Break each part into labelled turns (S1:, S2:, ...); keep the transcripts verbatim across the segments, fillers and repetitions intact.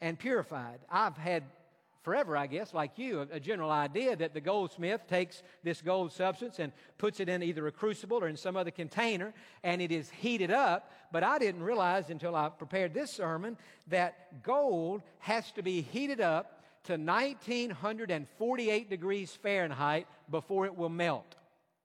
S1: and purified. I've had forever, I guess, like you, a, a general idea that the goldsmith takes this gold substance and puts it in either a crucible or in some other container, and it is heated up. But I didn't realize until I prepared this sermon that gold has to be heated up to nineteen forty-eight degrees Fahrenheit before it will melt.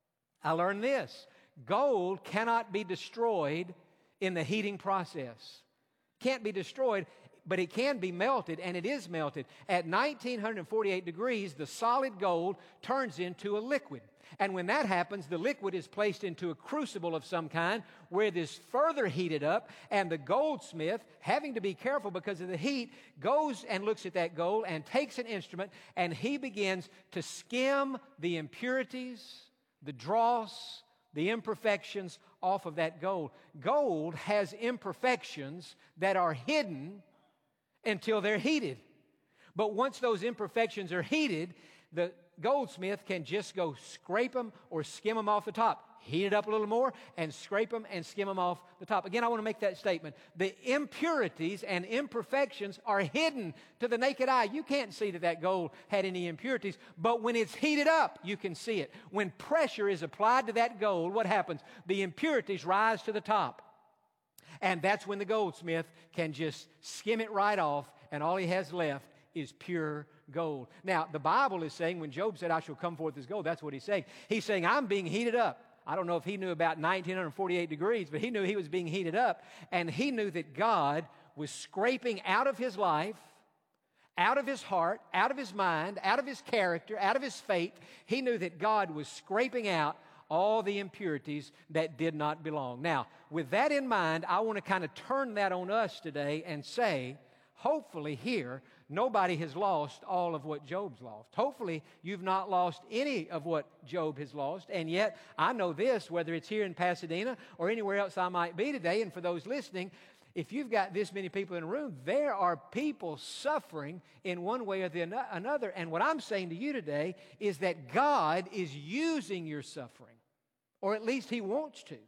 S1: I learned this. Gold cannot be destroyed in the heating process. Can't be destroyed, but it can be melted, and it is melted. At nineteen forty-eight degrees, the solid gold turns into a liquid. And when that happens, the liquid is placed into a crucible of some kind where it is further heated up, and the goldsmith, having to be careful because of the heat, goes and looks at that gold and takes an instrument, and he begins to skim the impurities, the dross, the imperfections off of that gold. Gold has imperfections that are hidden until they're heated. But once those imperfections are heated, the goldsmith can just go scrape them or skim them off the top. Heat it up a little more and scrape them and skim them off the top. Again, I want to make that statement. The impurities and imperfections are hidden to the naked eye. You can't see that that gold had any impurities, but when it's heated up, you can see it. When pressure is applied to that gold, what happens? The impurities rise to the top. And that's when the goldsmith can just skim it right off, and all he has left is pure gold. Now, the Bible is saying, when Job said, I shall come forth as gold, that's what he's saying. He's saying, I'm being heated up. I don't know if he knew about nineteen forty-eight degrees, but he knew he was being heated up, and he knew that God was scraping out of his life, out of his heart, out of his mind, out of his character, out of his faith. He knew that God was scraping out all the impurities that did not belong. Now, with that in mind, I want to kind of turn that on us today and say, hopefully here, nobody has lost all of what Job's lost. Hopefully, you've not lost any of what Job has lost. And yet, I know this, whether it's here in Pasadena or anywhere else I might be today, and for those listening, if you've got this many people in a room, there are people suffering in one way or the an- another. And what I'm saying to you today is that God is using your suffering, or at least He wants to,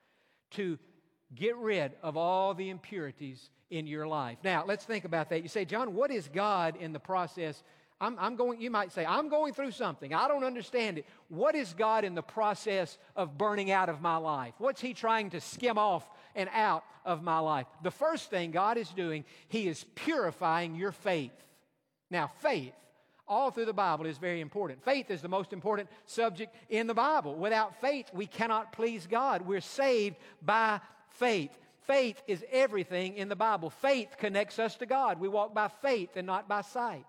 S1: to get rid of all the impurities in your life. Now, let's think about that. You say, John, what is God in the process? I'm, I'm going, you might say, I'm going through something. I don't understand it. What is God in the process of burning out of my life? What's He trying to skim off and out of my life? The first thing God is doing, He is purifying your faith. Now, faith, all through the Bible, is very important. Faith is the most important subject in the Bible. Without faith, we cannot please God. We're saved by faith. Faith is everything in the Bible. Faith connects us to God. We walk by faith and not by sight.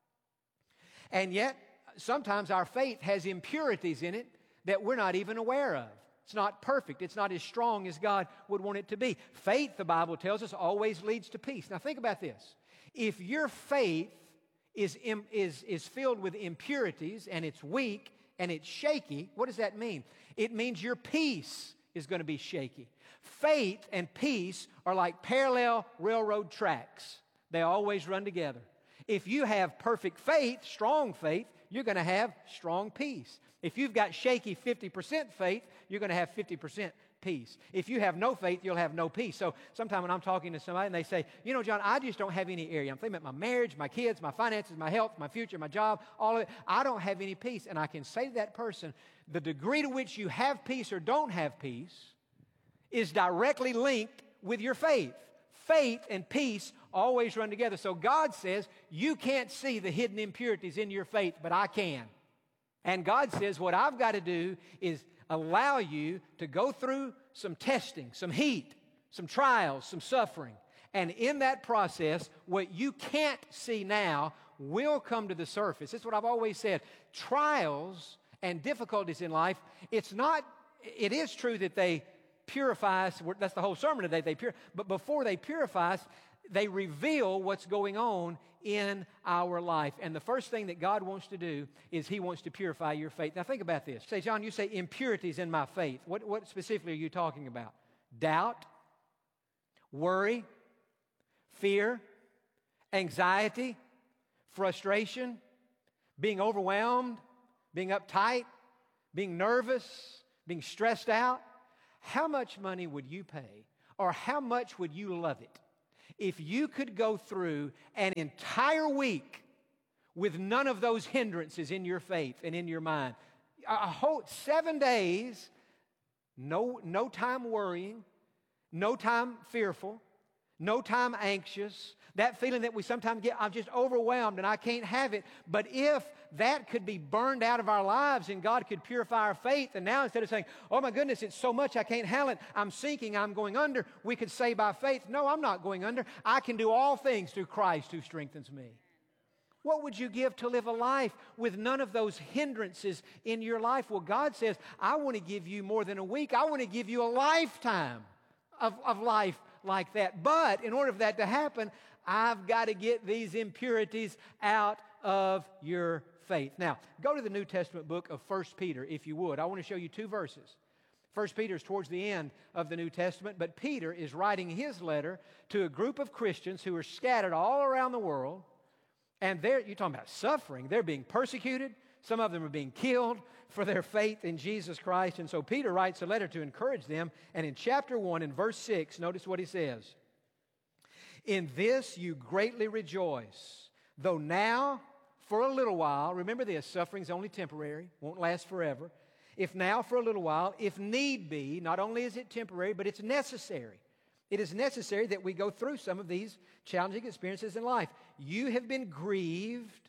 S1: And yet, sometimes our faith has impurities in it that we're not even aware of. It's not perfect. It's not as strong as God would want it to be. Faith, the Bible tells us, always leads to peace. Now think about this. If your faith is, is, is filled with impurities and it's weak and it's shaky, what does that mean? It means your peace is going to be shaky. Faith and peace are like parallel railroad tracks. They always run together. If you have perfect faith, strong faith, you're going to have strong peace. If you've got shaky fifty percent faith, you're going to have fifty percent peace. If you have no faith, you'll have no peace. So sometimes when I'm talking to somebody and they say, you know, John, I just don't have any area. I'm thinking about my marriage, my kids, my finances, my health, my future, my job, all of it. I don't have any peace. And I can say to that person, the degree to which you have peace or don't have peace is directly linked with your faith. Faith and peace always run together. So God says, you can't see the hidden impurities in your faith, but I can. And God says, what I've got to do is allow you to go through some testing, some heat, some trials, some suffering. And in that process, what you can't see now will come to the surface. That's what I've always said. Trials and difficulties in life, it's not, it is true that they purify us. That's the whole sermon today. They pure, but before they purify us, they reveal what's going on in our life. And the first thing that God wants to do is He wants to purify your faith. Now think about this. Say, John, you say impurities in my faith. What, what specifically are you talking about? Doubt, worry, fear, anxiety, frustration, being overwhelmed, being uptight, being nervous, being stressed out. How much money would you pay, or how much would you love it if you could go through an entire week with none of those hindrances in your faith and in your mind, a whole seven days, no, no time worrying, no time fearful, no time anxious, that feeling that we sometimes get, I'm just overwhelmed and I can't have it. But if that could be burned out of our lives and God could purify our faith, and now instead of saying, oh my goodness, it's so much I can't handle it, I'm sinking, I'm going under, we could say by faith, no, I'm not going under. I can do all things through Christ who strengthens me. What would you give to live a life with none of those hindrances in your life? Well, God says, I want to give you more than a week. I want to give you a lifetime of, of life like that. But in order for that to happen, I've got to get these impurities out of your faith. Now, go to the New Testament book of First Peter, if you would. I want to show you two verses. First Peter is towards the end of the New Testament, but Peter is writing his letter to a group of Christians who are scattered all around the world. And they're, you're talking about suffering. They're being persecuted. Some of them are being killed for their faith in Jesus Christ. And so Peter writes a letter to encourage them. And in chapter one, in verse six, notice what he says. In this you greatly rejoice, though now, for a little while, remember this, suffering's only temporary, won't last forever. If now for a little while, if need be, not only is it temporary, but it's necessary. It is necessary that we go through some of these challenging experiences in life. You have been grieved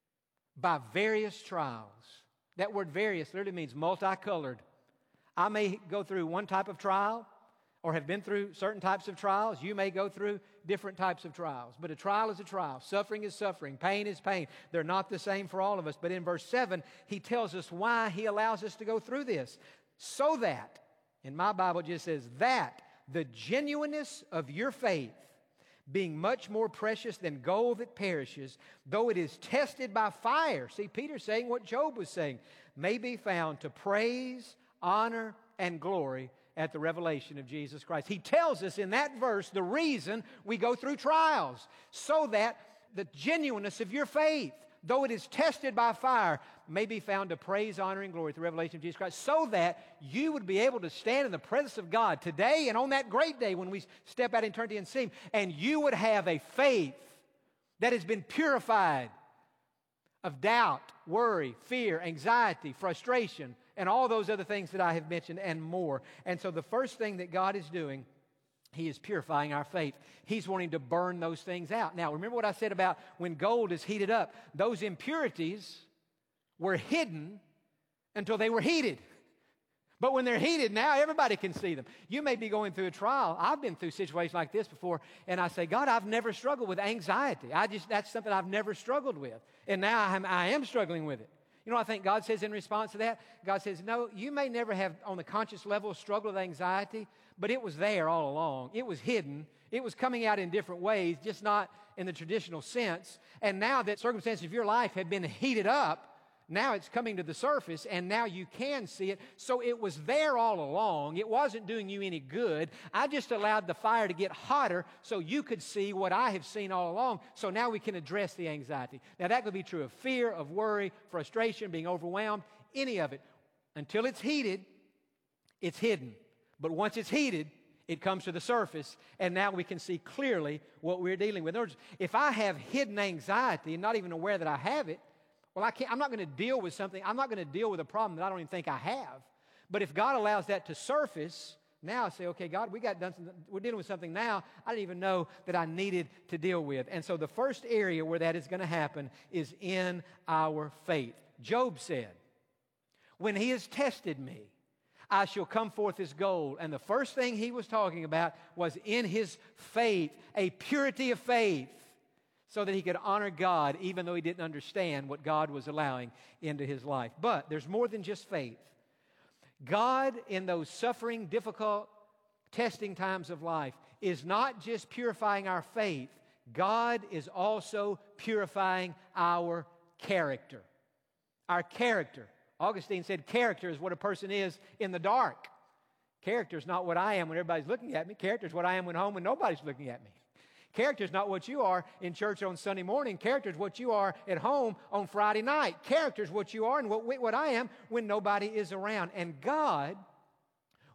S1: by various trials. That word various literally means multicolored. I may go through one type of trial or have been through certain types of trials. You may go through different types of trials. But a trial is a trial. Suffering is suffering. Pain is pain. They're not the same for all of us. But in verse seven, he tells us why he allows us to go through this. So that, in my Bible it just says, that the genuineness of your faith, being much more precious than gold that perishes, though it is tested by fire. See, Peter's saying what Job was saying, may be found to praise, honor, and glory at the revelation of Jesus Christ. He tells us in that verse the reason we go through trials, so that the genuineness of your faith, though it is tested by fire, may be found to praise, honor, and glory at the revelation of Jesus Christ, so that you would be able to stand in the presence of God today and on that great day when we step out in eternity and see Him, and you would have a faith that has been purified of doubt, worry, fear, anxiety, frustration, and all those other things that I have mentioned and more. And so the first thing that God is doing, He is purifying our faith. He's wanting to burn those things out. Now, remember what I said about when gold is heated up. Those impurities were hidden until they were heated. But when they're heated, now everybody can see them. You may be going through a trial. I've been through situations like this before, and I say, God, I've never struggled with anxiety. I just that's something I've never struggled with. And now I'm, I am struggling with it. You know what I think God says in response to that? God says, no, you may never have on the conscious level struggled with anxiety, but it was there all along. It was hidden. It was coming out in different ways, just not in the traditional sense. And now that circumstances of your life have been heated up, now it's coming to the surface, and now you can see it. So it was there all along. It wasn't doing you any good. I just allowed the fire to get hotter so you could see what I have seen all along. So now we can address the anxiety. Now that could be true of fear, of worry, frustration, being overwhelmed, any of it. Until it's heated, it's hidden. But once it's heated, it comes to the surface, and now we can see clearly what we're dealing with. In other words, if I have hidden anxiety and not even aware that I have it, well, I can't, I'm not going to deal with something. I'm not going to deal with a problem that I don't even think I have. But if God allows that to surface, now I say, okay, God, we got done. Something, we're dealing with something now I didn't even know that I needed to deal with. And so the first area where that is going to happen is in our faith. Job said, when He has tested me, I shall come forth as gold. And the first thing he was talking about was in his faith, a purity of faith, so that he could honor God even though he didn't understand what God was allowing into his life. But there's more than just faith. God, in those suffering, difficult, testing times of life, is not just purifying our faith. God is also purifying our character. Our character. Augustine said character is what a person is in the dark. Character is not what I am when everybody's looking at me. Character is what I am when home when nobody's looking at me. Character is not what you are in church on Sunday morning. Character is what you are at home on Friday night. Character is what you are and what, what I am when nobody is around. And God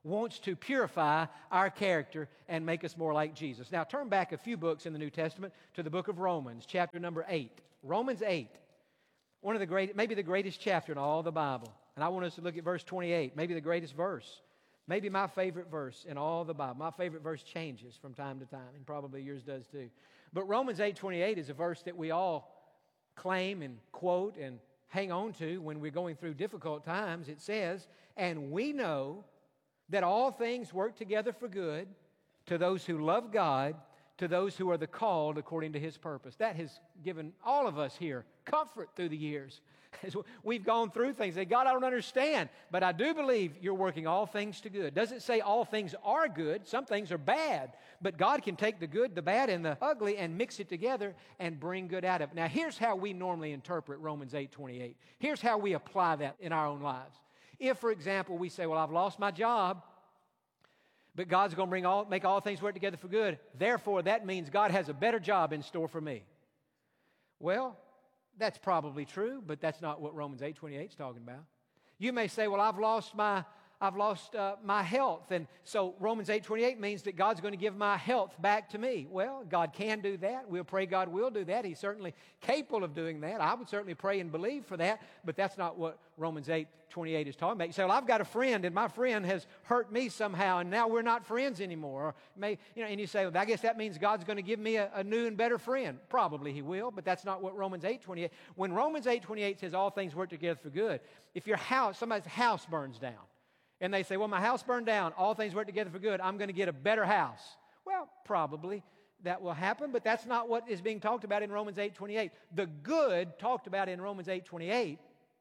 S1: wants to purify our character and make us more like Jesus. Now, turn back a few books in the New Testament to the book of Romans, chapter number eight. Romans eight, one of the great, maybe the greatest chapter in all the Bible. And I want us to look at verse twenty-eight, maybe the greatest verse. Maybe my favorite verse in all the Bible. My favorite verse changes from time to time, and probably yours does too. But Romans eight twenty-eight is a verse that we all claim and quote and hang on to when we're going through difficult times. It says, "And we know that all things work together for good to those who love God, to those who are the called according to His purpose." That has given all of us here comfort through the years. As we've gone through things, say, God, I don't understand, but I do believe you're working all things to good. Doesn't say all things are good. Some things are bad, but God can take the good, the bad, and the ugly and mix it together and bring good out of it. Now, here's how we normally interpret Romans eight twenty-eight. Here's how we apply that in our own lives. If, for example, we say, well, I've lost my job, but God's going to bring all, make all things work together for good. Therefore, that means God has a better job in store for me. Well, that's probably true, but that's not what Romans eight twenty-eight is talking about. You may say, well, I've lost my I've lost uh, my health, and so Romans eight twenty-eight means that God's going to give my health back to me. Well, God can do that. We'll pray God will do that. He's certainly capable of doing that. I would certainly pray and believe for that, but that's not what Romans eight twenty-eight is talking about. You say, well, I've got a friend, and my friend has hurt me somehow, and now we're not friends anymore. Or may, you know, and you say, well, I guess that means God's going to give me a, a new and better friend. Probably He will, but that's not what Romans eight twenty-eight. When Romans eight twenty-eight says all things work together for good, if your house, somebody's house burns down, and they say, well, my house burned down, all things work together for good, I'm going to get a better house. Well, probably that will happen, but that's not what is being talked about in Romans eight twenty-eight. The good talked about in Romans eight twenty-eight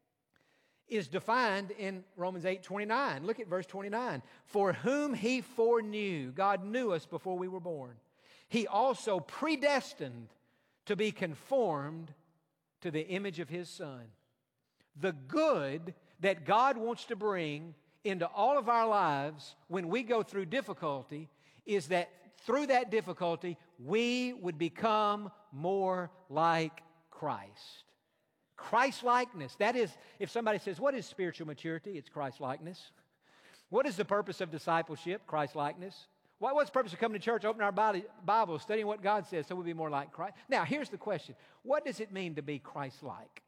S1: is defined in Romans eight twenty-nine. Look at verse twenty-nine. For whom He foreknew, God knew us before we were born. He also predestined to be conformed to the image of His Son. The good that God wants to bring into all of our lives when we go through difficulty is that through that difficulty, we would become more like Christ. Christ-likeness. That is, if somebody says, what is spiritual maturity? It's Christ-likeness. What is the purpose of discipleship? Christ-likeness. What, what's the purpose of coming to church, opening our Bible, studying what God says so we'll be more like Christ? Now, here's the question. What does it mean to be Christ-like?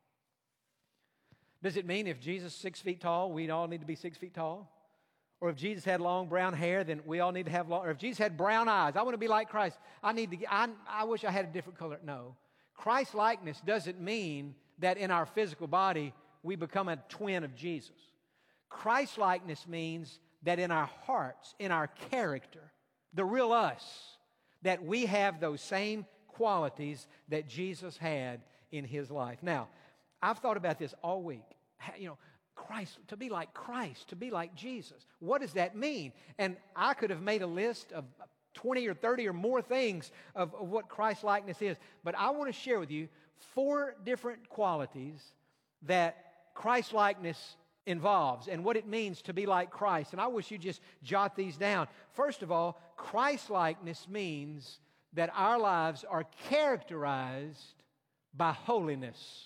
S1: Does it mean if Jesus is six feet tall, we all need to be six feet tall? Or if Jesus had long brown hair, then we all need to have long, or if Jesus had brown eyes, I want to be like Christ. I need to get, I, I wish I had a different color. No. Christ-likeness doesn't mean that in our physical body we become a twin of Jesus. Christ-likeness means that in our hearts, in our character, the real us, that we have those same qualities that Jesus had in His life. Now, I've thought about this all week. You know, Christ, to be like Christ, to be like Jesus. What does that mean? And I could have made a list of twenty or thirty or more things of, of what Christ-likeness is. But I want to share with you four different qualities that Christ-likeness involves and what it means to be like Christ. And I wish you just jot these down. First of all, Christ-likeness means that our lives are characterized by holiness.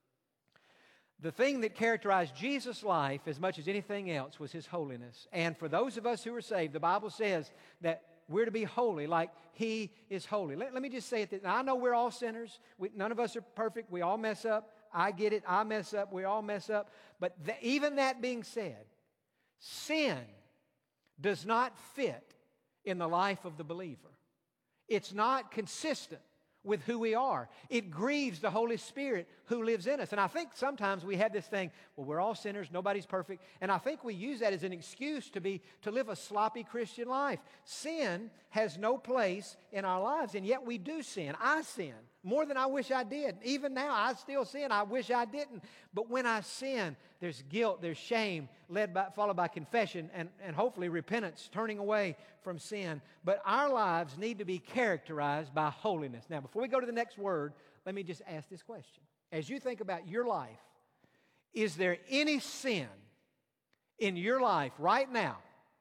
S1: The thing that characterized Jesus' life as much as anything else was His holiness. And for those of us who are saved, the Bible says that we're to be holy like He is holy. Let, let me just say it. Now, I know we're all sinners. We, none of us are perfect. We all mess up. I get it. I mess up. We all mess up. But the, even that being said, sin does not fit in the life of the believer. It's not consistent with who we are. It grieves the Holy Spirit who lives in us. And I think sometimes we have this thing, well, we're all sinners, nobody's perfect. And I think we use that as an excuse to be to live a sloppy Christian life. Sin has no place in our lives, and yet we do sin. I sin more than I wish I did. Even now, I still sin. I wish I didn't. But when I sin, there's guilt, there's shame, led by, followed by confession and, and hopefully repentance, turning away from sin. But our lives need to be characterized by holiness. Now, before we go to the next word, let me just ask this question. As you think about your life, is there any sin in your life right now,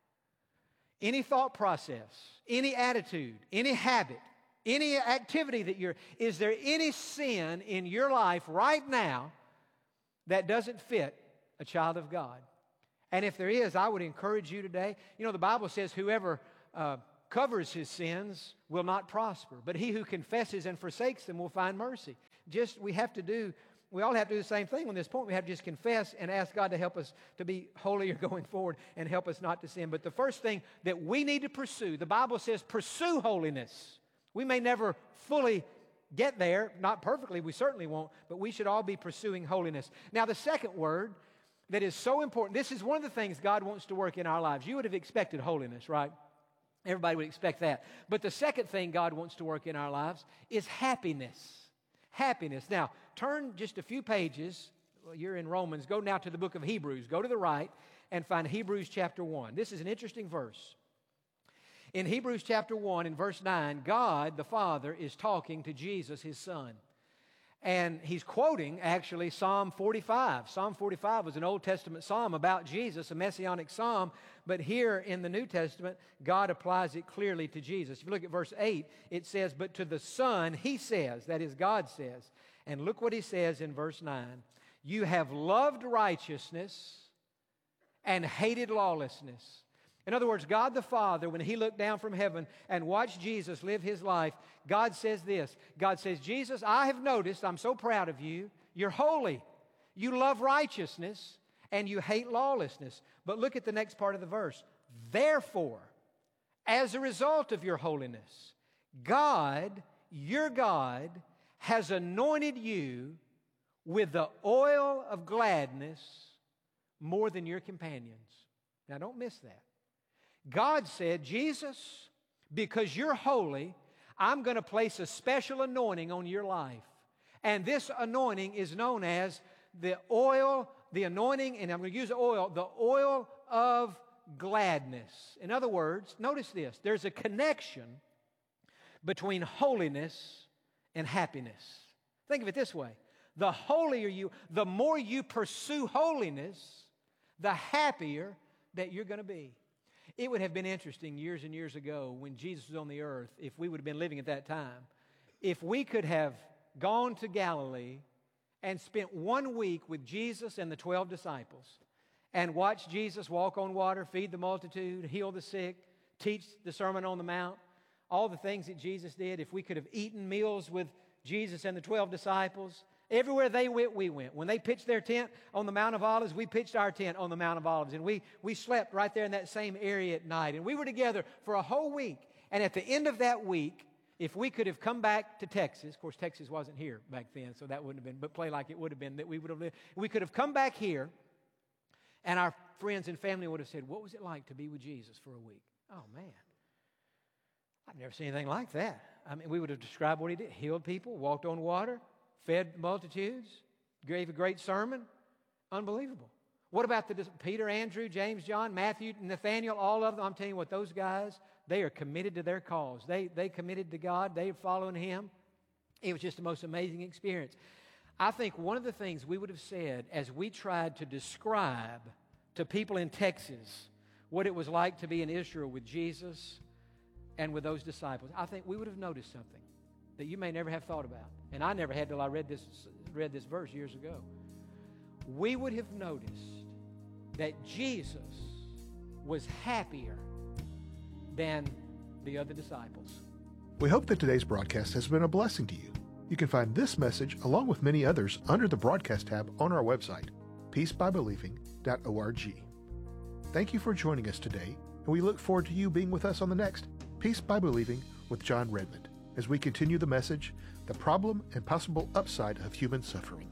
S1: any thought process, any attitude, any habit, any activity that you're, is there any sin in your life right now that doesn't fit a child of God? And if there is, I would encourage you today. You know, the Bible says whoever uh, covers his sins will not prosper, but he who confesses and forsakes them will find mercy. Just, we have to do, we all have to do the same thing on this point. We have to just confess and ask God to help us to be holier going forward and help us not to sin. But the first thing that we need to pursue, the Bible says pursue holiness. We may never fully get there, not perfectly, we certainly won't, but we should all be pursuing holiness. Now, the second word that is so important, this is one of the things God wants to work in our lives. You would have expected holiness, right? Everybody would expect that. But the second thing God wants to work in our lives is happiness. Happiness. Now, turn just a few pages. Well, you're in Romans. Go now to the book of Hebrews. Go to the right and find Hebrews chapter one. This is an interesting verse. In Hebrews chapter one, in verse nine, God, the Father, is talking to Jesus, His Son. And He's quoting, actually, Psalm forty-five. Psalm forty-five was an Old Testament psalm about Jesus, a messianic psalm. But here in the New Testament, God applies it clearly to Jesus. If you look at verse eight, it says, but to the Son, He says, that is, God says. And look what He says in verse nine. You have loved righteousness and hated lawlessness. In other words, God the Father, when He looked down from heaven and watched Jesus live His life, God says this. God says, Jesus, I have noticed, I'm so proud of you. You're holy. You love righteousness and you hate lawlessness. But look at the next part of the verse. Therefore, as a result of your holiness, God, your God, has anointed you with the oil of gladness more than your companions. Now, don't miss that. God said, Jesus, because you're holy, I'm going to place a special anointing on your life. And this anointing is known as the oil, the anointing, and I'm going to use the oil, the oil of gladness. In other words, notice this. There's a connection between holiness and happiness. Think of it this way. The holier you, the more you pursue holiness, the happier that you're going to be. It would have been interesting years and years ago when Jesus was on the earth, if we would have been living at that time, if we could have gone to Galilee and spent one week with Jesus and the twelve disciples and watched Jesus walk on water, feed the multitude, heal the sick, teach the Sermon on the Mount, all the things that Jesus did. If we could have eaten meals with Jesus and the twelve disciples, everywhere they went, we went. When they pitched their tent on the Mount of Olives, we pitched our tent on the Mount of Olives. And we, we slept right there in that same area at night. And we were together for a whole week. And at the end of that week, if we could have come back to Texas, of course, Texas wasn't here back then, so that wouldn't have been, but play like it would have been, that we would have lived. We could have come back here, and our friends and family would have said, what was it like to be with Jesus for a week? Oh, man. I've never seen anything like that. I mean, we would have described what He did. Healed people, walked on water, fed multitudes, gave a great sermon. Unbelievable. What about the Peter, Andrew, James, John, Matthew, Nathaniel, all of them? I'm telling you what, those guys, they are committed to their cause. They, they committed to God. They are following Him. It was just the most amazing experience. I think one of the things we would have said as we tried to describe to people in Texas what it was like to be in Israel with Jesus and with those disciples, I think we would have noticed something that you may never have thought about. And I never had till I read this, read this verse years ago. We would have noticed that Jesus was happier than the other disciples.
S2: We hope that today's broadcast has been a blessing to you. You can find this message along with many others under the broadcast tab on our website, peace by believing dot org. Thank you for joining us today, and we look forward to you being with us on the next Peace by Believing with John Redmond, as we continue the message, the problem and possible upside of human suffering.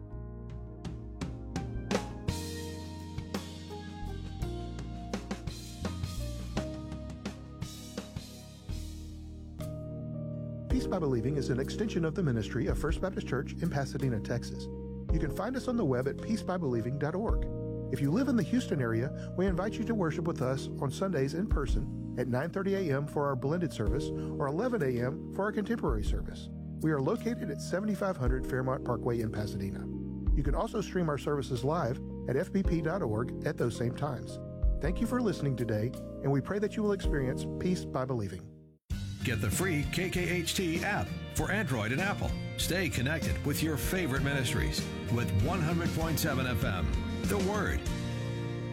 S2: Peace by Believing is an extension of the ministry of First Baptist Church in Pasadena, Texas. You can find us on the web at peace by believing dot org. If you live in the Houston area, we invite you to worship with us on Sundays in person at nine thirty a.m. for our blended service or eleven a.m. for our contemporary service. We are located at seventy-five hundred Fairmont Parkway in Pasadena. You can also stream our services live at f b p dot org at those same times. Thank you for listening today, and we pray that you will experience peace by believing.
S3: Get the free K K H T app for Android and Apple. Stay connected with your favorite ministries with one hundred point seven F M, The Word.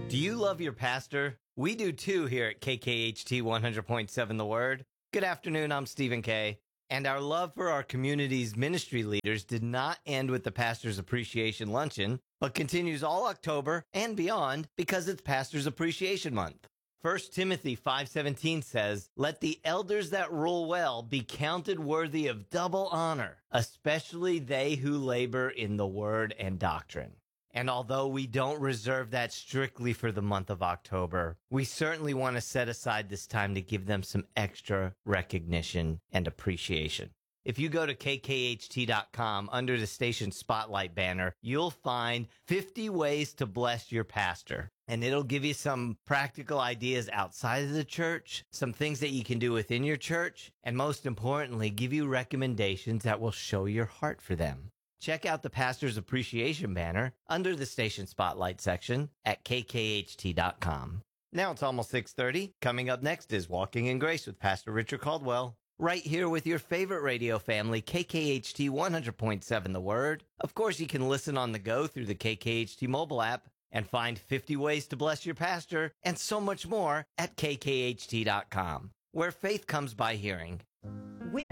S4: Do you love your pastor? We do too here at K K H T one hundred point seven The Word. Good afternoon, I'm Stephen Kay. And our love for our community's ministry leaders did not end with the Pastor's Appreciation Luncheon, but continues all October and beyond because it's Pastor's Appreciation Month. First Timothy five seventeen says, "Let the elders that rule well be counted worthy of double honor, especially they who labor in the word and doctrine." And although we don't reserve that strictly for the month of October, we certainly want to set aside this time to give them some extra recognition and appreciation. If you go to K K H T dot com under the station spotlight banner, you'll find fifty ways to bless your pastor. And it'll give you some practical ideas outside of the church, some things that you can do within your church, and most importantly, give you recommendations that will show your heart for them. Check out the Pastor's Appreciation banner under the Station Spotlight section at K K H T dot com. Now it's almost six thirty. Coming up next is Walking in Grace with Pastor Richard Caldwell. Right here with your favorite radio family, K K H T one hundred point seven The Word. Of course, you can listen on the go through the K K H T mobile app and find fifty ways to bless your pastor and so much more at K K H T dot com, where faith comes by hearing. We-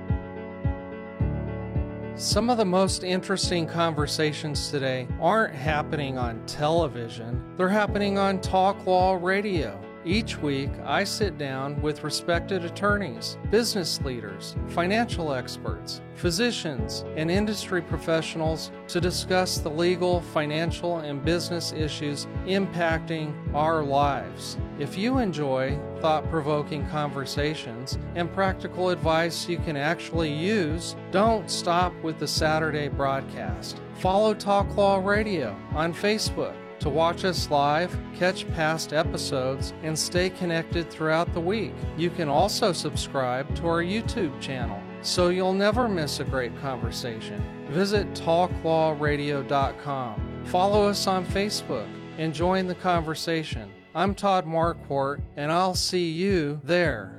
S5: Some of the most interesting conversations today aren't happening on television. They're happening on Talk Law Radio. Each week, I sit down with respected attorneys, business leaders, financial experts, physicians, and industry professionals to discuss the legal, financial, and business issues impacting our lives. If you enjoy thought-provoking conversations and practical advice you can actually use, don't stop with the Saturday broadcast. Follow Talk Law Radio on Facebook to watch us live, catch past episodes, and stay connected throughout the week. You can also subscribe to our YouTube channel so you'll never miss a great conversation. Visit talk law radio dot com. Follow us on Facebook and join the conversation. I'm Todd Marquardt, and I'll see you there.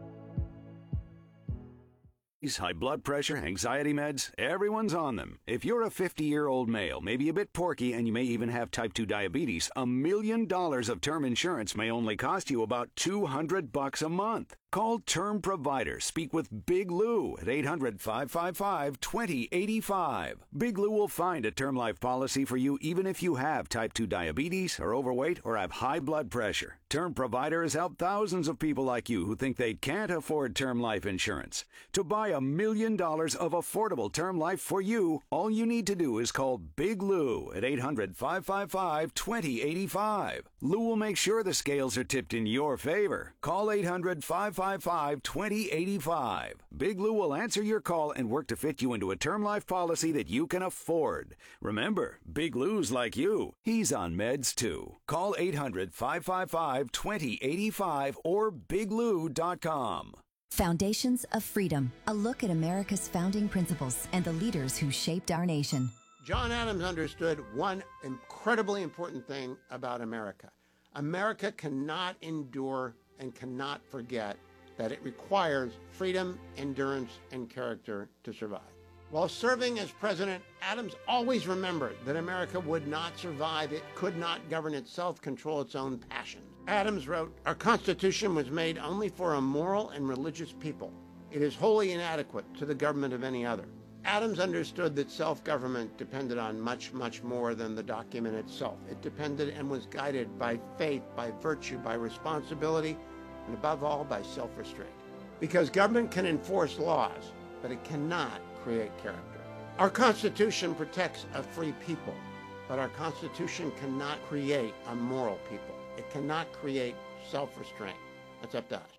S6: High blood pressure, anxiety meds, everyone's on them. If you're a fifty-year-old male, maybe a bit porky, and you may even have type two diabetes, a million dollars of term insurance may only cost you about two hundred bucks a month. Call Term Provider. Speak with Big Lou at eight hundred, five five five, two zero eight five. Big Lou will find a term life policy for you even if you have type two diabetes, are overweight, or have high blood pressure. Term Provider has helped thousands of people like you who think they can't afford term life insurance. To buy a million dollars of affordable term life for you, all you need to do is call Big Lou at eight hundred, five five five, two zero eight five. Lou will make sure the scales are tipped in your favor. Call eight hundred, five five five, two zero eight five. Big Lou will answer your call and work to fit you into a term life policy that you can afford. Remember, Big Lou's like you. He's on meds too. Call eight hundred, five five five, two zero eight five or big lou dot com.
S7: Foundations of Freedom, a look at America's founding principles and the leaders who shaped our nation.
S8: John Adams understood one incredibly important thing about America. America cannot endure and cannot forget that it requires freedom, endurance, and character to survive. While serving as president, Adams always remembered that America would not survive, it could not govern itself, control its own passions. Adams wrote, "Our Constitution was made only for a moral and religious people. It is wholly inadequate to the government of any other." Adams understood that self-government depended on much, much more than the document itself. It depended and was guided by faith, by virtue, by responsibility, and above all, by self-restraint. Because government can enforce laws, but it cannot create character. Our Constitution protects a free people, but our Constitution cannot create a moral people. It cannot create self-restraint. That's up to us.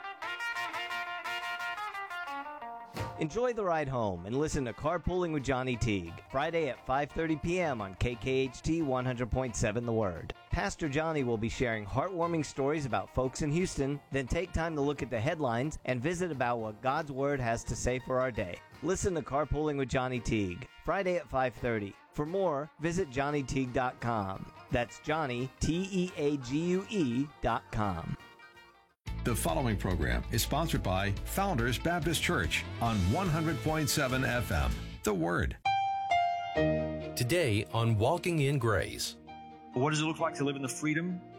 S4: Enjoy the ride home and listen to Carpooling with Johnny Teague, Friday at five thirty p.m. on K K H T one hundred point seven The Word. Pastor Johnny will be sharing heartwarming stories about folks in Houston, then take time to look at the headlines and visit about what God's Word has to say for our day. Listen to Carpooling with Johnny Teague, Friday at five thirty. For more, visit johnny teague dot com. That's Johnny, T E A G U E dot com.
S3: The following program is sponsored by Founders Baptist Church on one hundred point seven F M. The Word.
S9: Today on Walking in Grace.
S10: What does it look like to live in the freedom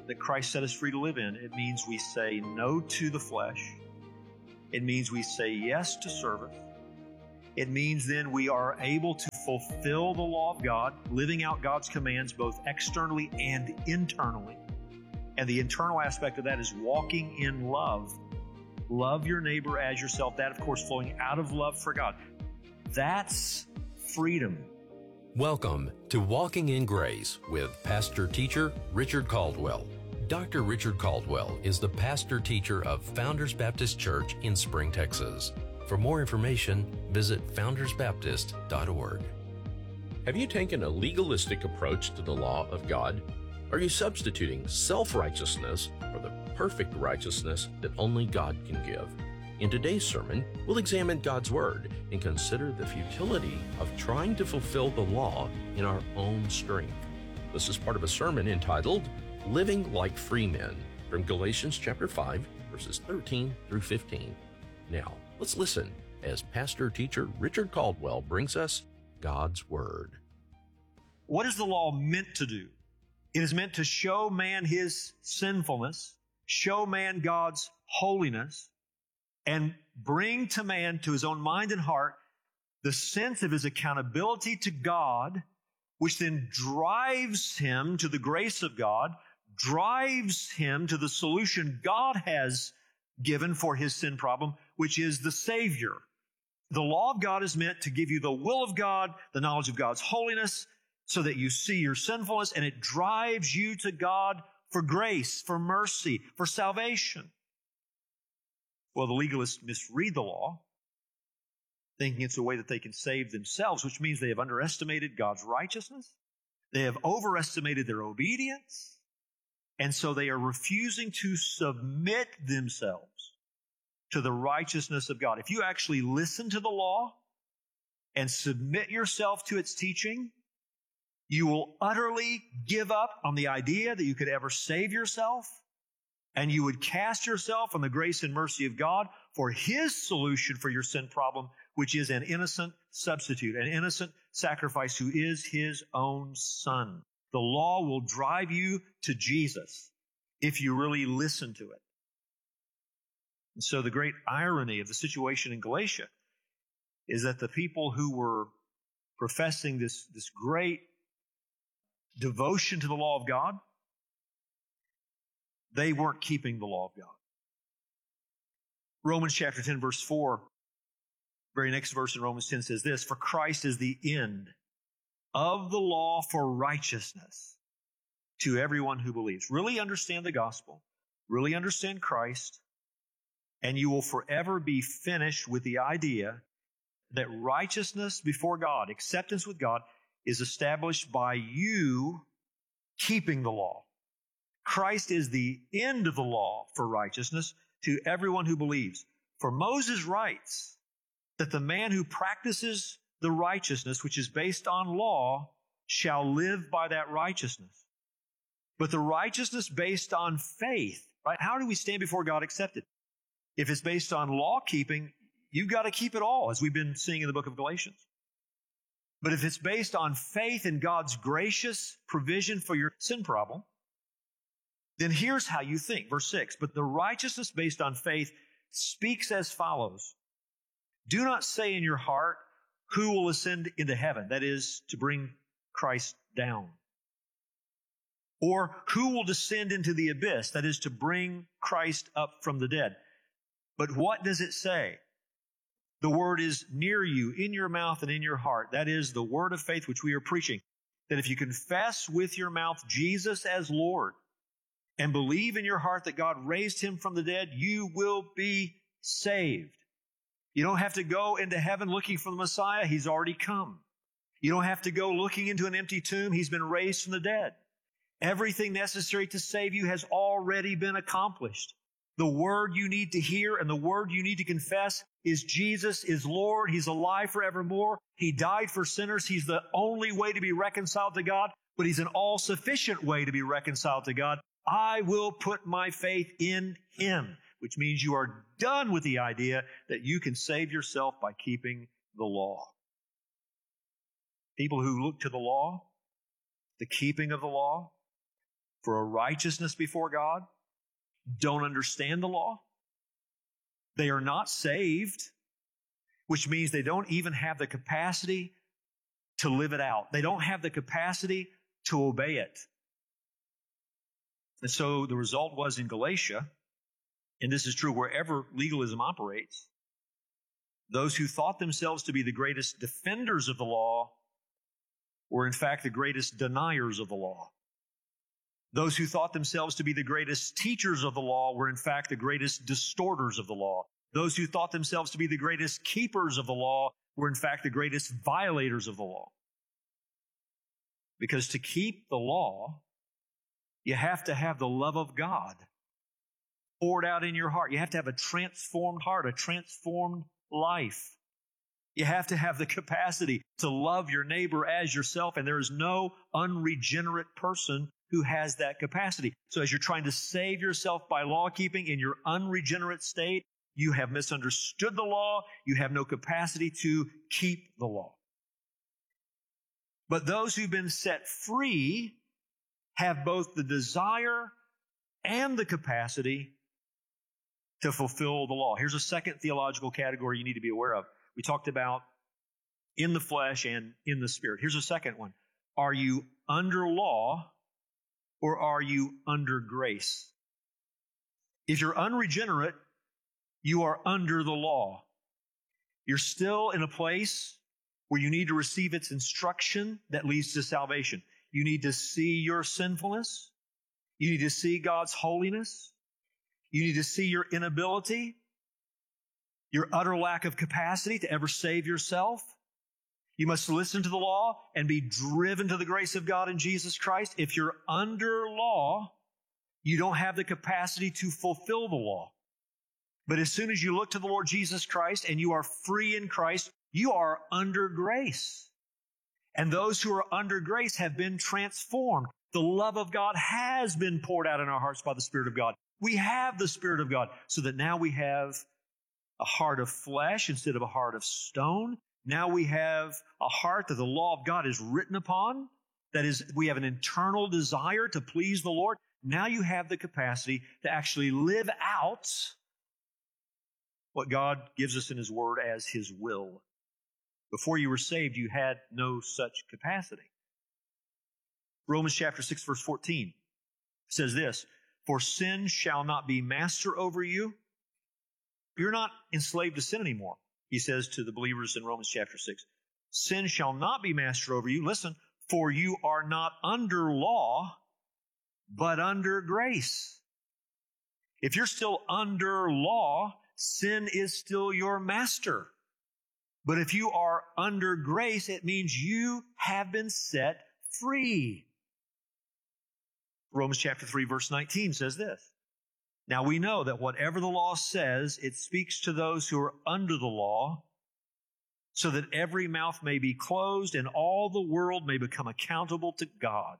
S9: that Christ set us free to live in, it means we say no to the flesh. It means we say yes to service. It means then we are able to fulfill the law of God, living out God's commands both externally and internally. And the internal aspect of that is walking in love. Love your neighbor as yourself. That, of course, flowing out of love for God. That's freedom.
S10: Welcome to Walking in Grace with Pastor Teacher Richard Caldwell. Doctor Richard Caldwell is the pastor teacher of Founders Baptist Church in Spring, Texas. For more information, visit founders baptist dot org.
S11: Have you taken a legalistic approach to the law of God? Are you substituting self-righteousness for the perfect righteousness that only God can give? In today's sermon, we'll examine God's Word and consider the futility of trying to fulfill the law in our own strength. This is part of a sermon entitled Living Like Free Men from Galatians chapter five, verses thirteen through fifteen. Now, let's listen as Pastor Teacher Richard Caldwell brings us God's Word.
S9: What is the law meant to do? It is meant to show man his sinfulness, show man God's holiness, and bring to man, to his own mind and heart, the sense of his accountability to God, which then drives him to the grace of God, drives him to the solution God has given for his sin problem, which is the Savior. The law of God is meant to give you the will of God, the knowledge of God's holiness, so that you see your sinfulness, and it drives you to God for grace, for mercy, for salvation. Well, the legalists misread the law, thinking it's a way that they can save themselves, which means they have underestimated God's righteousness. They have overestimated their obedience. And so they are refusing to submit themselves to the righteousness of God. If you actually listen to the law and submit yourself to its teaching, you will utterly give up on the idea that you could ever save yourself, and you would cast yourself on the grace and mercy of God for His solution for your sin problem, which is an innocent substitute, an innocent sacrifice who is His own Son. The law will drive you to Jesus if you really listen to it. And so the great irony of the situation in Galatia is that the people who were professing this, this great devotion to the law of God, they weren't keeping the law of God. Romans chapter ten, verse four, very next verse in Romans ten says this, "For Christ is the end of the law for righteousness to everyone who believes." Really understand the gospel, really understand Christ, and you will forever be finished with the idea that righteousness before God, acceptance with God, is established by you keeping the law. Christ is the end of the law for righteousness to everyone who believes. For Moses writes that the man who practices the righteousness which is based on law shall live by that righteousness. But the righteousness based on faith, right? How do we stand before God accepted? If it's based on law keeping, you've got to keep it all, as we've been seeing in the book of Galatians. But if it's based on faith in God's gracious provision for your sin problem, then here's how you think. Verse six, "But the righteousness based on faith speaks as follows. Do not say in your heart, who will ascend into heaven?" That is, to bring Christ down. "Or who will descend into the abyss?" That is, to bring Christ up from the dead. But what does it say? The word is near you, in your mouth and in your heart. That is the word of faith which we are preaching. That if you confess with your mouth Jesus as Lord and believe in your heart that God raised Him from the dead, you will be saved. You don't have to go into heaven looking for the Messiah. He's already come. You don't have to go looking into an empty tomb. He's been raised from the dead. Everything necessary to save you has already been accomplished. The word you need to hear and the word you need to confess is Jesus is Lord. He's alive forevermore. He died for sinners. He's the only way to be reconciled to God, but He's an all-sufficient way to be reconciled to God. I will put my faith in Him, which means you are done with the idea that you can save yourself by keeping the law. People who look to the law, the keeping of the law, for a righteousness before God, don't understand the law. They are not saved, which means they don't even have the capacity to live it out. They don't have the capacity to obey it. And so the result was in Galatia, and this is true wherever legalism operates, those who thought themselves to be the greatest defenders of the law were in fact the greatest deniers of the law. Those who thought themselves to be the greatest teachers of the law were in fact the greatest distorters of the law. Those who thought themselves to be the greatest keepers of the law were in fact the greatest violators of the law. Because to keep the law, you have to have the love of God poured out in your heart. You have to have a transformed heart, a transformed life. You have to have the capacity to love your neighbor as yourself, and there is no unregenerate person who has that capacity. So as you're trying to save yourself by law keeping in your unregenerate state, you have misunderstood the law. You have no capacity to keep the law. But those who've been set free have both the desire and the capacity to fulfill the law. Here's a second theological category you need to be aware of. We talked about in the flesh and in the spirit. Here's a second one. Are you under law or are you under grace? If you're unregenerate, you are under the law. You're still in a place where you need to receive its instruction that leads to salvation. You need to see your sinfulness. You need to see God's holiness. You need to see your inability, your utter lack of capacity to ever save yourself. You must listen to the law and be driven to the grace of God in Jesus Christ. If you're under law, you don't have the capacity to fulfill the law. But as soon as you look to the Lord Jesus Christ and you are free in Christ, you are under grace. And those who are under grace have been transformed. The love of God has been poured out in our hearts by the Spirit of God. We have the Spirit of God so that now we have a heart of flesh instead of a heart of stone. Now we have a heart that the law of God is written upon. That is, we have an internal desire to please the Lord. Now you have the capacity to actually live out what God gives us in His Word as His will. Before you were saved, you had no such capacity. Romans chapter six, verse fourteen says this, "For sin shall not be master over you." You're not enslaved to sin anymore, he says to the believers in Romans chapter six. Sin shall not be master over you. Listen, for you are not under law, but under grace. If you're still under law, sin is still your master. But if you are under grace, it means you have been set free. Romans chapter three, verse nineteen says this, "Now we know that whatever the law says, it speaks to those who are under the law, so that every mouth may be closed and all the world may become accountable to God."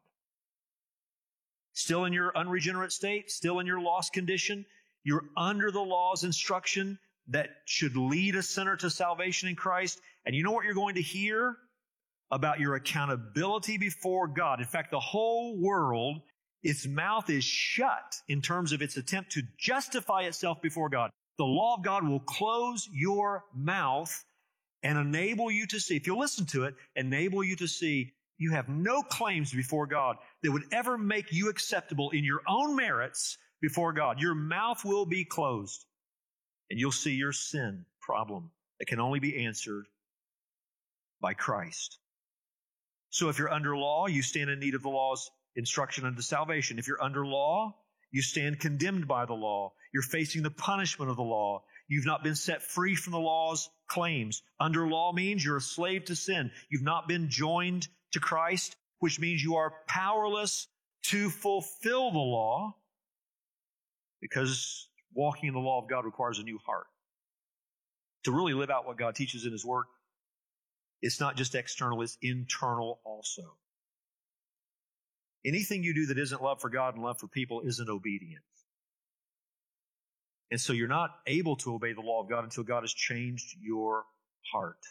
S9: Still in your unregenerate state, still in your lost condition, you're under the law's instruction that should lead a sinner to salvation in Christ. And you know what you're going to hear? About your accountability before God. In fact, the whole world, its mouth is shut in terms of its attempt to justify itself before God. The law of God will close your mouth and enable you to see, if you'll listen to it, enable you to see you have no claims before God that would ever make you acceptable in your own merits before God. Your mouth will be closed, and you'll see your sin problem that can only be answered by Christ. So if you're under law, you stand in need of the law's instruction unto salvation. If you're under law, you stand condemned by the law. You're facing the punishment of the law. You've not been set free from the law's claims. Under law means you're a slave to sin. You've not been joined to Christ, which means you are powerless to fulfill the law, because walking in the law of God requires a new heart. To really live out what God teaches in His Word, it's not just external, it's internal also. Anything you do that isn't love for God and love for people isn't obedience. And so you're not able to obey the law of God until God has changed your heart.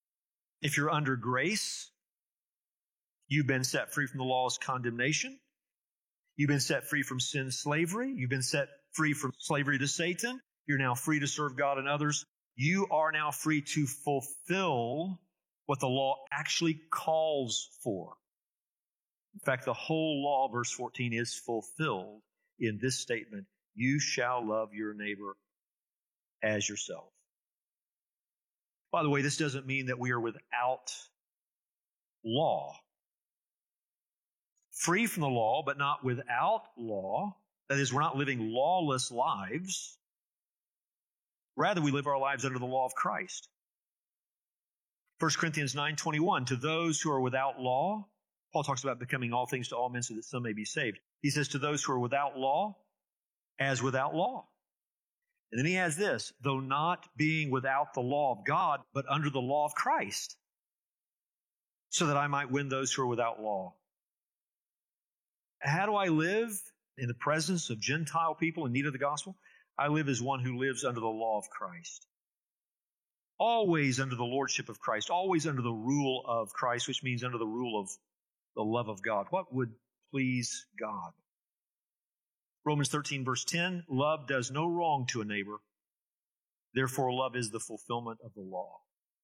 S9: If you're under grace, you've been set free from the law's condemnation. You've been set free from sin's slavery. You've been set free from slavery to Satan. You're now free to serve God and others. You are now free to fulfill what the law actually calls for. In fact, the whole law, verse fourteen, is fulfilled in this statement: you shall love your neighbor as yourself. By the way, this doesn't mean that we are without law. Free from the law, but not without law. That is, we're not living lawless lives. Rather, we live our lives under the law of Christ. First Corinthians nine twenty-one, to those who are without law, Paul talks about becoming all things to all men so that some may be saved. He says, to those who are without law, as without law. And then he has this, though not being without the law of God, but under the law of Christ, so that I might win those who are without law. How do I live in the presence of Gentile people in need of the gospel? I live as one who lives under the law of Christ. Always under the lordship of Christ, always under the rule of Christ, which means under the rule of the love of God. What would please God? Romans thirteen, verse ten, love does no wrong to a neighbor. Therefore, love is the fulfillment of the law.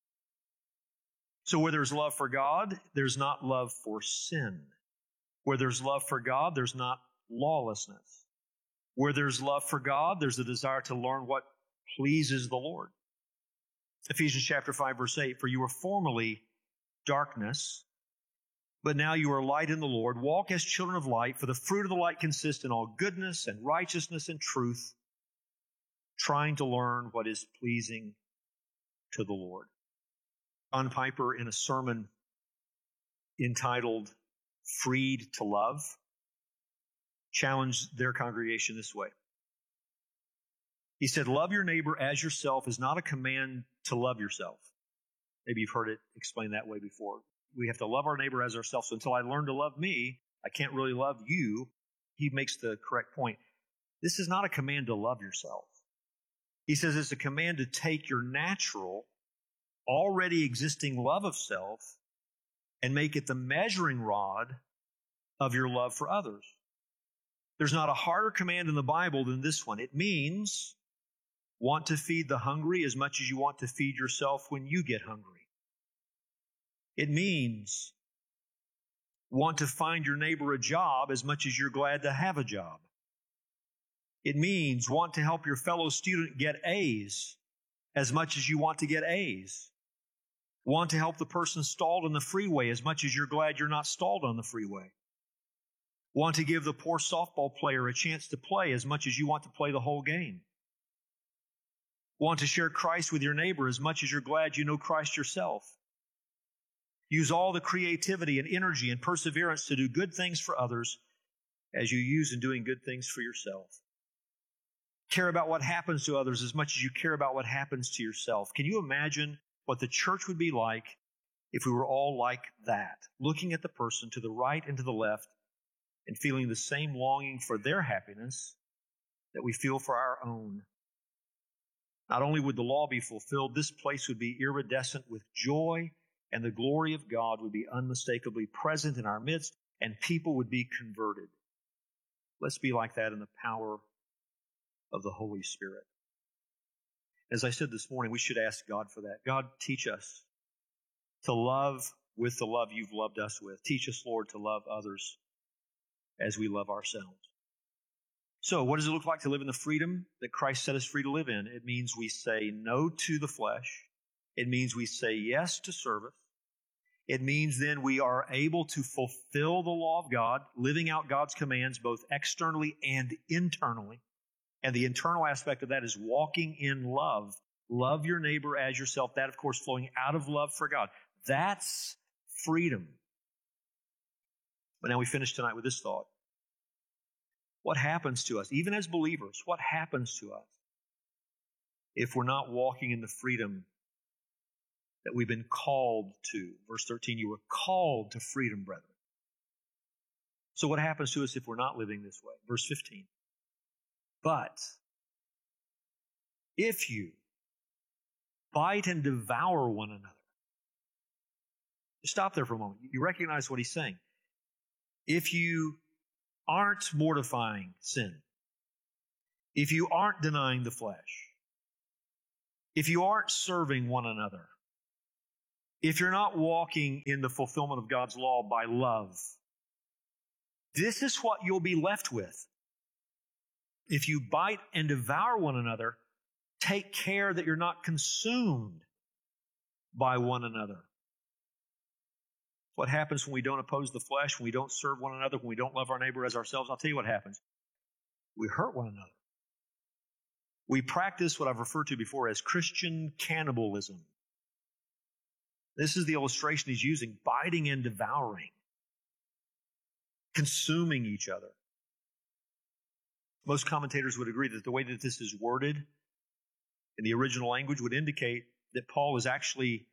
S9: So where there's love for God, there's not love for sin. Where there's love for God, there's not lawlessness. Where there's love for God, there's a desire to learn what pleases the Lord. Ephesians chapter five, verse eight, for you were formerly darkness, but now you are light in the Lord. Walk as children of light, for the fruit of the light consists in all goodness and righteousness and truth, trying to learn what is pleasing to the Lord. John Piper, in a sermon entitled Freed to Love, challenged their congregation this way. He said, love your neighbor as yourself is not a command to love yourself. Maybe you've heard it explained that way before. We have to love our neighbor as ourselves. So until I learn to love me, I can't really love you. He makes the correct point. This is not a command to love yourself. He says it's a command to take your natural, already existing love of self and make it the measuring rod of your love for others. There's not a harder command in the Bible than this one. It means want to feed the hungry as much as you want to feed yourself when you get hungry. It means want to find your neighbor a job as much as you're glad to have a job. It means want to help your fellow student get A's as much as you want to get A's. Want to help the person stalled on the freeway as much as you're glad you're not stalled on the freeway. Want to give the poor softball player a chance to play as much as you want to play the whole game. Want to share Christ with your neighbor as much as you're glad you know Christ yourself. Use all the creativity and energy and perseverance to do good things for others as you use in doing good things for yourself. Care about what happens to others as much as you care about what happens to yourself. Can you imagine what the church would be like if we were all like that, looking at the person to the right and to the left and feeling the same longing for their happiness that we feel for our own? Not only would the law be fulfilled, this place would be iridescent with joy, and the glory of God would be unmistakably present in our midst, and people would be converted. Let's be like that in the power of the Holy Spirit. As I said this morning, we should ask God for that. God, teach us to love with the love you've loved us with. Teach us, Lord, to love others as we love ourselves. So, what does it look like to live in the freedom that Christ set us free to live in? It means we say no to the flesh. It means we say yes to service. It means then we are able to fulfill the law of God, living out God's commands both externally and internally. And the internal aspect of that is walking in love. Love your neighbor as yourself. That, of course, flowing out of love for God. That's freedom. But now we finish tonight with this thought. What happens to us, even as believers, what happens to us if we're not walking in the freedom that we've been called to? Verse thirteen, you were called to freedom, brethren. So what happens to us if we're not living this way? Verse fifteen, but if you bite and devour one another. Stop there for a moment. You recognize what he's saying. If you aren't mortifying sin, if you aren't denying the flesh, if you aren't serving one another, if you're not walking in the fulfillment of God's law by love, this is what you'll be left with. If you bite and devour one another, take care that you're not consumed by one another. What happens when we don't oppose the flesh, when we don't serve one another, when we don't love our neighbor as ourselves? I'll tell you what happens. We hurt one another. We practice what I've referred to before as Christian cannibalism. This is the illustration he's using, biting and devouring, consuming each other. Most commentators would agree that the way that this is worded in the original language would indicate that Paul is actually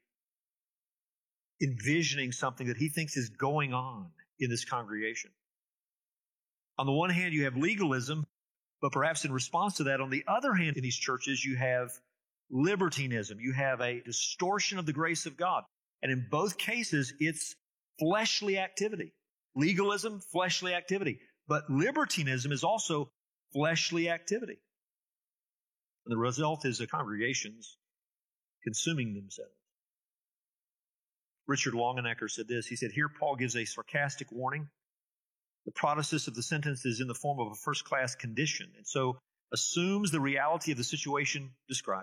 S9: envisioning something that he thinks is going on in this congregation. On the one hand, you have legalism, but perhaps in response to that, on the other hand, in these churches, you have libertinism. You have a distortion of the grace of God. And in both cases, it's fleshly activity. Legalism, fleshly activity. But libertinism is also fleshly activity. And the result is the congregations consuming themselves. Richard Longenecker said this. He said, here Paul gives a sarcastic warning. The protasis of the sentence is in the form of a first-class condition, and so assumes the reality of the situation described.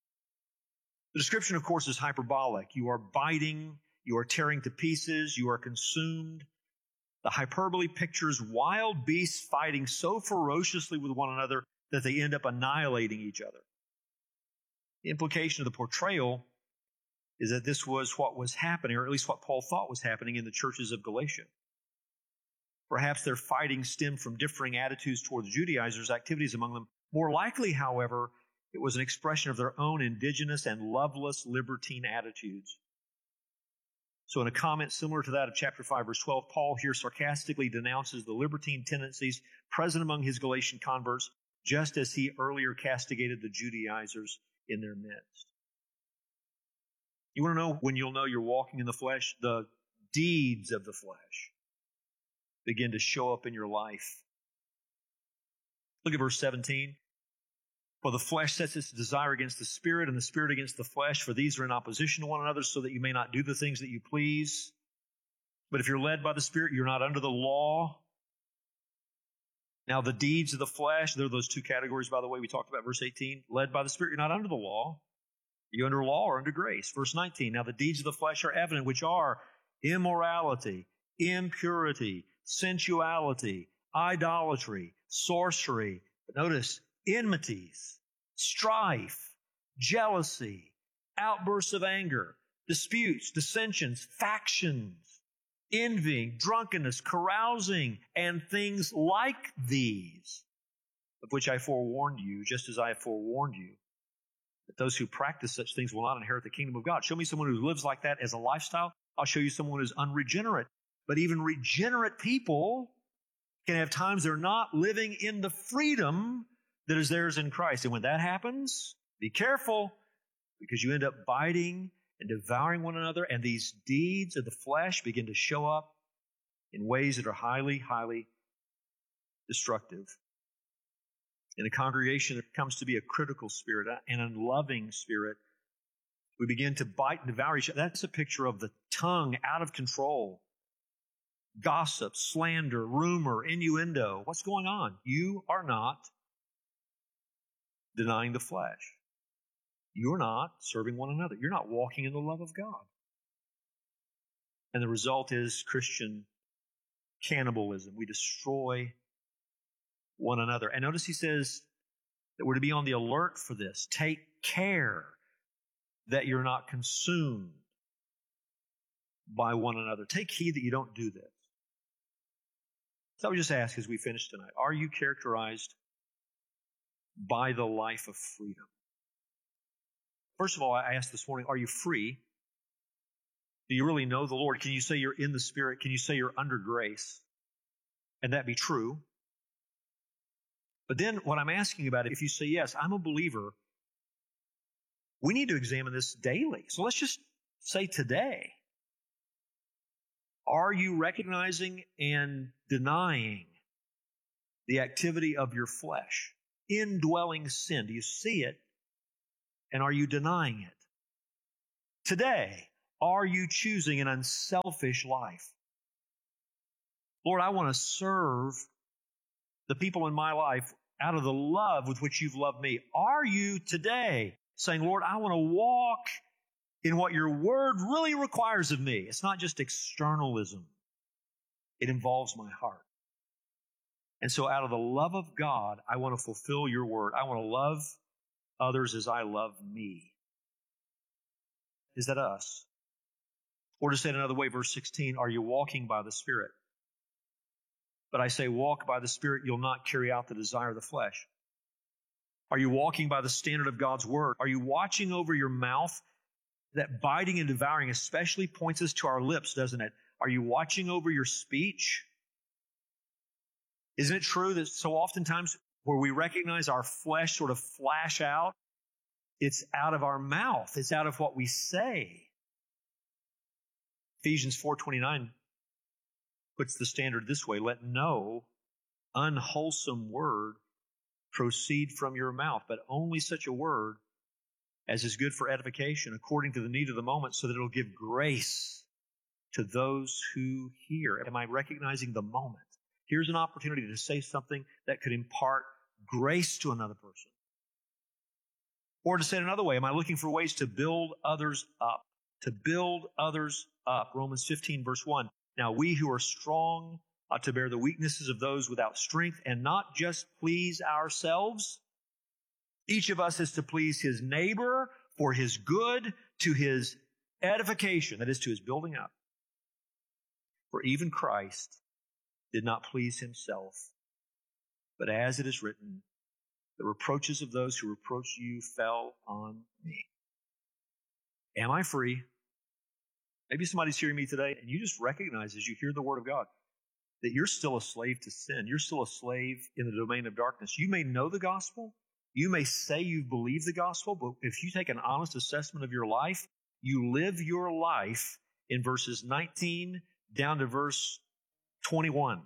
S9: The description, of course, is hyperbolic. You are biting, you are tearing to pieces, you are consumed. The hyperbole pictures wild beasts fighting so ferociously with one another that they end up annihilating each other. The implication of the portrayal is that this was what was happening, or at least what Paul thought was happening in the churches of Galatia. Perhaps their fighting stemmed from differing attitudes toward the Judaizers, activities among them. More likely, however, it was an expression of their own indigenous and loveless libertine attitudes. So in a comment similar to that of chapter five, verse twelve, Paul here sarcastically denounces the libertine tendencies present among his Galatian converts, just as he earlier castigated the Judaizers in their midst. You want to know when you'll know you're walking in the flesh? The deeds of the flesh begin to show up in your life. Look at verse seventeen. For the flesh sets its desire against the spirit, and the spirit against the flesh, for these are in opposition to one another, so that you may not do the things that you please. But if you're led by the Spirit, you're not under the law. Now, the deeds of the flesh, there are those two categories, by the way, we talked about verse eighteen. Led by the Spirit, you're not under the law. You're under law or under grace. Verse nineteen, now the deeds of the flesh are evident, which are immorality, impurity, sensuality, idolatry, sorcery. But notice, enmities, strife, jealousy, outbursts of anger, disputes, dissensions, factions, envying, drunkenness, carousing, and things like these, of which I forewarned you, just as I have forewarned you, that those who practice such things will not inherit the kingdom of God. Show me someone who lives like that as a lifestyle. I'll show you someone who's unregenerate. But even regenerate people can have times they're not living in the freedom that is theirs in Christ. And when that happens, be careful, because you end up biting and devouring one another, and these deeds of the flesh begin to show up in ways that are highly, highly destructive. In a congregation, there comes to be a critical spirit, an unloving spirit. We begin to bite and devour each other. That's a picture of the tongue out of control. Gossip, slander, rumor, innuendo. What's going on? You are not denying the flesh. You're not serving one another. You're not walking in the love of God. And the result is Christian cannibalism. We destroy one another. And notice he says that we're to be on the alert for this. Take care that you're not consumed by one another. Take heed that you don't do this. So I would just ask as we finish tonight, are you characterized by the life of freedom? First of all, I asked this morning, are you free? Do you really know the Lord? Can you say you're in the Spirit? Can you say you're under grace? And that be true? But then what I'm asking about, if you say, yes, I'm a believer, we need to examine this daily. So let's just say today, are you recognizing and denying the activity of your flesh, indwelling sin? Do you see it? And are you denying it? Today, are you choosing an unselfish life? Lord, I want to serve the people in my life out of the love with which you've loved me. Are you today saying, Lord, I want to walk in what your word really requires of me? It's not just externalism. It involves my heart. And so out of the love of God, I want to fulfill your word. I want to love others as I love me. Is that us? Or to say it another way, verse sixteen, are you walking by the Spirit? But I say, walk by the Spirit, you'll not carry out the desire of the flesh. Are you walking by the standard of God's word? Are you watching over your mouth? That biting and devouring especially points us to our lips, doesn't it? Are you watching over your speech? Isn't it true that so oftentimes where we recognize our flesh sort of flash out, it's out of our mouth. It's out of what we say. Ephesians four twenty-nine puts the standard this way: let no unwholesome word proceed from your mouth, but only such a word as is good for edification according to the need of the moment, so that it'll give grace to those who hear. Am I recognizing the moment? Here's an opportunity to say something that could impart grace to another person. Or to say it another way, am I looking for ways to build others up? To build others up. Romans fifteen, verse one. Now we who are strong ought to bear the weaknesses of those without strength and not just please ourselves. Each of us is to please his neighbor for his good, to his edification, that is, to his building up. For even Christ did not please himself, but as it is written, the reproaches of those who reproach you fell on me. Am I free? Maybe somebody's hearing me today, and you just recognize as you hear the word of God that you're still a slave to sin. You're still a slave in the domain of darkness. You may know the gospel. You may say you believe the gospel, but if you take an honest assessment of your life, you live your life in verses nineteen down to verse twenty-one.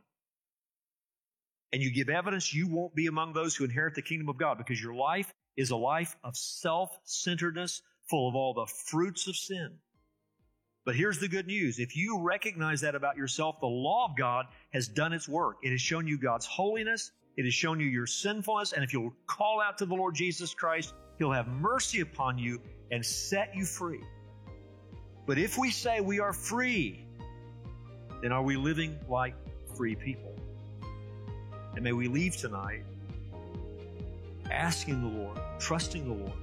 S9: And you give evidence you won't be among those who inherit the kingdom of God, because your life is a life of self-centeredness, full of all the fruits of sin. But here's the good news. If you recognize that about yourself, the law of God has done its work. It has shown you God's holiness. It has shown you your sinfulness. And if you'll call out to the Lord Jesus Christ, He'll have mercy upon you and set you free. But if we say we are free, then are we living like free people? And may we leave tonight asking the Lord, trusting the Lord,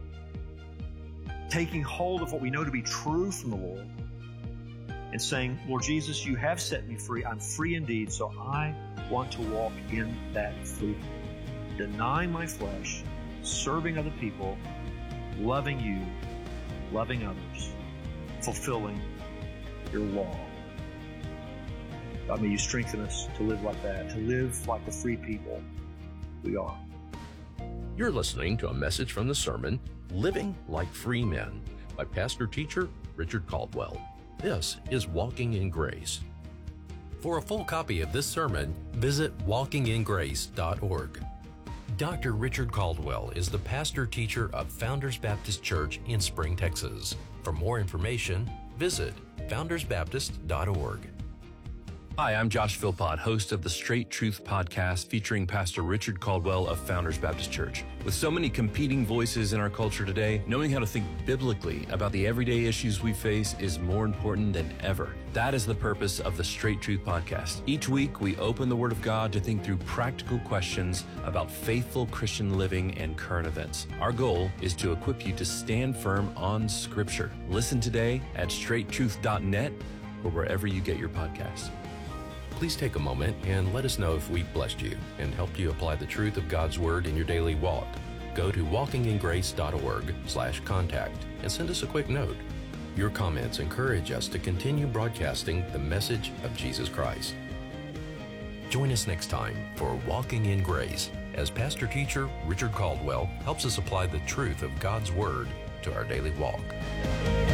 S9: taking hold of what we know to be true from the Lord, and saying, Lord Jesus, you have set me free. I'm free indeed, so I want to walk in that freedom. Denying my flesh, serving other people, loving you, loving others, fulfilling your law. God, may you strengthen us to live like that, to live like the free people we are.
S11: You're listening to a message from the sermon, Living Like Free Men, by pastor teacher Richard Caldwell. This is Walking in Grace. For a full copy of this sermon, visit walking in grace dot org. Doctor Richard Caldwell is the pastor teacher of Founders Baptist Church in Spring, Texas. For more information, visit founders baptist dot org.
S12: Hi, I'm Josh Philpott, host of the Straight Truth podcast featuring Pastor Richard Caldwell of Founders Baptist Church. With so many competing voices in our culture today, knowing how to think biblically about the everyday issues we face is more important than ever. That is the purpose of the Straight Truth podcast. Each week, we open the Word of God to think through practical questions about faithful Christian living and current events. Our goal is to equip you to stand firm on Scripture. Listen today at straight truth dot net or wherever you get your podcasts.
S11: Please take a moment and let us know if we've blessed you and helped you apply the truth of God's Word in your daily walk. Go to walking in grace dot org slash contact and send us a quick note. Your comments encourage us to continue broadcasting the message of Jesus Christ. Join us next time for Walking in Grace as pastor teacher Richard Caldwell helps us apply the truth of God's Word to our daily walk.